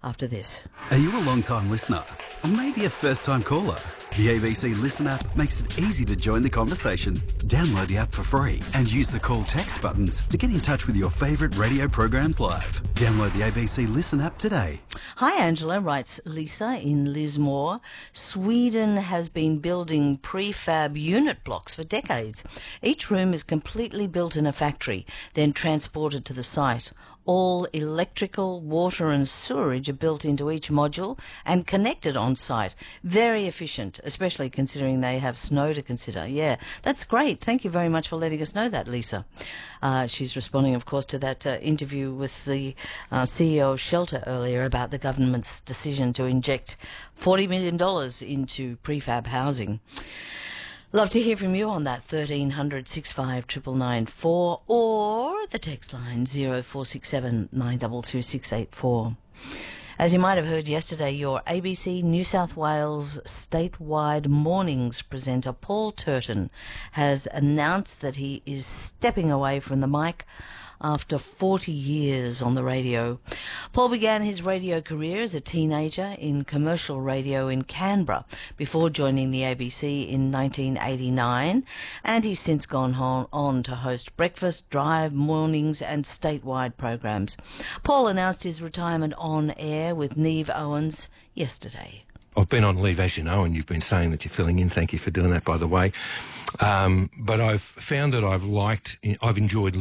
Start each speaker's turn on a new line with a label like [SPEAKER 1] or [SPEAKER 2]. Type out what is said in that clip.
[SPEAKER 1] after this.
[SPEAKER 2] Are you a long-time listener? Or maybe a first-time caller? The ABC Listen app makes it easy to join the conversation. Download the app for free and use the call text buttons to get in touch with your favourite radio programs live. Download the ABC Listen app today.
[SPEAKER 1] Hi Angela, writes Lisa in Lismore. Sweden has been building prefab unit blocks for decades. Each room is completely built in a factory, then transported to the site. All electrical, water and sewerage are built into each module and connected on site. Very efficient, especially considering they have snow to consider. Yeah, that's great. Thank you very much for letting us know that, Lisa. She's responding, of course, to that interview with the CEO of Shelter earlier about the government's decision to inject $40 million into prefab housing. Love to hear from you on that, 1300 65 999 or the text line 0467 922 684. As you might have heard yesterday, your ABC New South Wales statewide mornings presenter Paul Turton has announced that he is stepping away from the mic after 40 years on the radio. Paul began his radio career as a teenager in commercial radio in Canberra before joining the ABC in 1989, and he's since gone on to host breakfast, drive, mornings and statewide programs. Paul announced his retirement on air with Neve Owens yesterday.
[SPEAKER 3] I've been on leave, as you know, and you've been saying that you're filling in. Thank you for doing that, by the way. But I've found that I've enjoyed